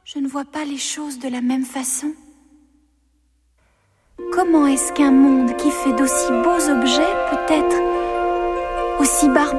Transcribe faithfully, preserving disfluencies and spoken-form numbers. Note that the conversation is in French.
Je ne vois pas les choses de la même façon. Comment est-ce qu'un monde qui fait d'aussi beaux objets peut être aussi barbare ?